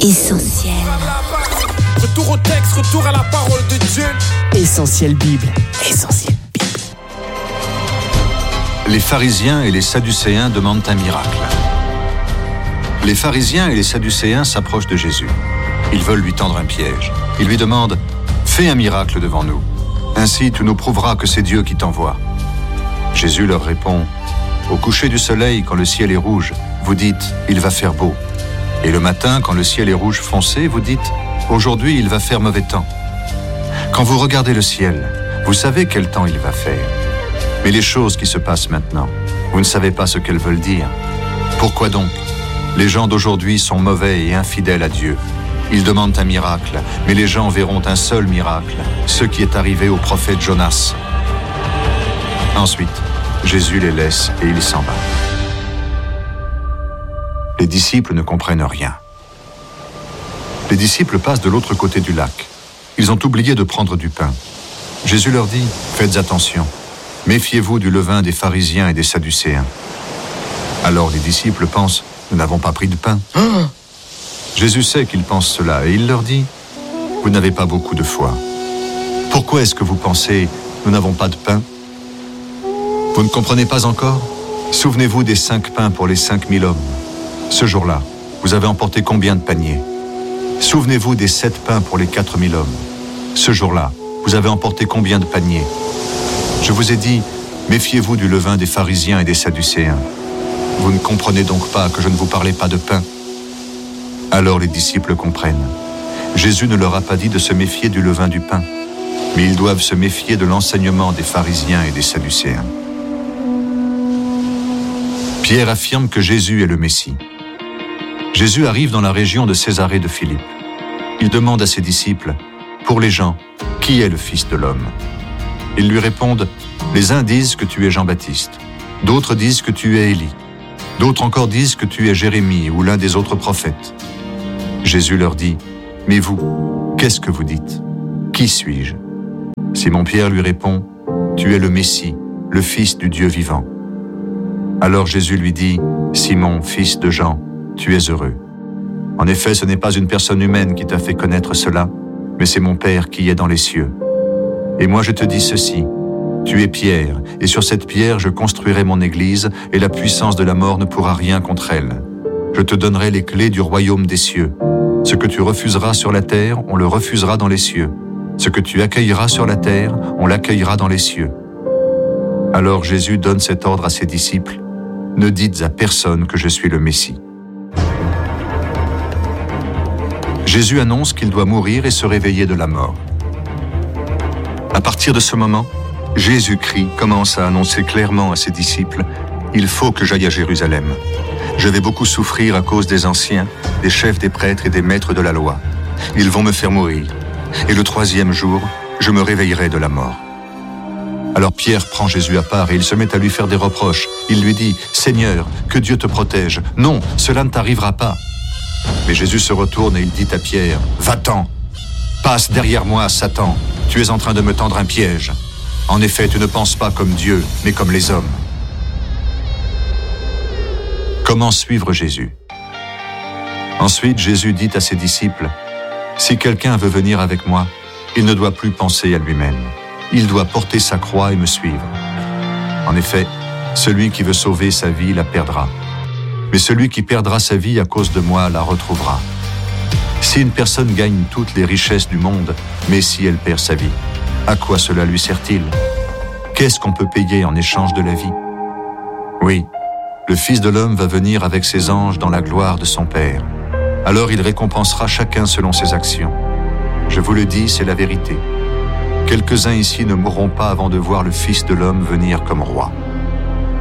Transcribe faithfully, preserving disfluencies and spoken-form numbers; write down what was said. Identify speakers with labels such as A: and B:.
A: Essentiel.
B: Retour au texte, retour à la parole de Dieu.
A: Essentiel Bible. Essentiel Bible.
C: Les pharisiens et les sadducéens demandent un miracle. Les pharisiens et les sadducéens s'approchent de Jésus. Ils veulent lui tendre un piège. Ils lui demandent « Fais un miracle devant nous. Ainsi tu nous prouveras que c'est Dieu qui t'envoie. » Jésus leur répond « Au coucher du soleil, quand le ciel est rouge, vous dites « Il va faire beau ». Et le matin, quand le ciel est rouge foncé, vous dites « Aujourd'hui, il va faire mauvais temps ». Quand vous regardez le ciel, vous savez quel temps il va faire. Mais les choses qui se passent maintenant, vous ne savez pas ce qu'elles veulent dire. Pourquoi donc ? Les gens d'aujourd'hui sont mauvais et infidèles à Dieu. Ils demandent un miracle, mais les gens verront un seul miracle, ce qui est arrivé au prophète Jonas. Ensuite, Jésus les laisse et il s'en va. Les disciples ne comprennent rien. Les disciples passent de l'autre côté du lac. Ils ont oublié de prendre du pain. Jésus leur dit « Faites attention, méfiez-vous du levain des pharisiens et des sadducéens. » Alors les disciples pensent « Nous n'avons pas pris de pain. » Jésus sait qu'ils pensent cela et il leur dit « Vous n'avez pas beaucoup de foi. Pourquoi est-ce que vous pensez « Nous n'avons pas de pain » ? Vous ne comprenez pas encore ? Souvenez-vous des cinq pains pour les cinq mille hommes. Ce jour-là, vous avez emporté combien de paniers ? Souvenez-vous des sept pains pour les quatre mille hommes. Ce jour-là, vous avez emporté combien de paniers ? Je vous ai dit, méfiez-vous du levain des pharisiens et des sadducéens. Vous ne comprenez donc pas que je ne vous parlais pas de pain ? Alors les disciples comprennent. Jésus ne leur a pas dit de se méfier du levain du pain, mais ils doivent se méfier de l'enseignement des pharisiens et des sadducéens. Pierre affirme que Jésus est le Messie. Jésus arrive dans la région de Césarée de Philippe. Il demande à ses disciples, « Pour les gens, qui est le Fils de l'homme ?» Ils lui répondent, « Les uns disent que tu es Jean-Baptiste, d'autres disent que tu es Élie, d'autres encore disent que tu es Jérémie ou l'un des autres prophètes. » Jésus leur dit, « Mais vous, qu'est-ce que vous dites ? Qui suis-je » Simon-Pierre lui répond, « Tu es le Messie, le Fils du Dieu vivant. » Alors Jésus lui dit, « Simon, fils de Jean, tu es heureux. En effet, ce n'est pas une personne humaine qui t'a fait connaître cela, mais c'est mon Père qui est dans les cieux. Et moi je te dis ceci, tu es Pierre, et sur cette pierre je construirai mon église, et la puissance de la mort ne pourra rien contre elle. Je te donnerai les clés du royaume des cieux. Ce que tu refuseras sur la terre, on le refusera dans les cieux. Ce que tu accueilleras sur la terre, on l'accueillera dans les cieux. » Alors Jésus donne cet ordre à ses disciples, « Ne dites à personne que je suis le Messie. » Jésus annonce qu'il doit mourir et se réveiller de la mort. À partir de ce moment, Jésus-Christ commence à annoncer clairement à ses disciples « Il faut que j'aille à Jérusalem. Je vais beaucoup souffrir à cause des anciens, des chefs des prêtres et des maîtres de la loi. Ils vont me faire mourir. Et le troisième jour, je me réveillerai de la mort. » Alors Pierre prend Jésus à part et il se met à lui faire des reproches. Il lui dit « Seigneur, que Dieu te protège. Non, cela ne t'arrivera pas. » Mais Jésus se retourne et il dit à Pierre « Va-t'en, passe derrière moi, Satan. Tu es en train de me tendre un piège. En effet, tu ne penses pas comme Dieu, mais comme les hommes. » Comment suivre Jésus ? Ensuite, Jésus dit à ses disciples « Si quelqu'un veut venir avec moi, il ne doit plus penser à lui-même. Il doit porter sa croix et me suivre. En effet, celui qui veut sauver sa vie la perdra. Mais celui qui perdra sa vie à cause de moi la retrouvera. Si une personne gagne toutes les richesses du monde, mais si elle perd sa vie, à quoi cela lui sert-il ? Qu'est-ce qu'on peut payer en échange de la vie ? Oui, le Fils de l'homme va venir avec ses anges dans la gloire de son Père. Alors il récompensera chacun selon ses actions. Je vous le dis, c'est la vérité. Quelques-uns ici ne mourront pas avant de voir le Fils de l'homme venir comme roi.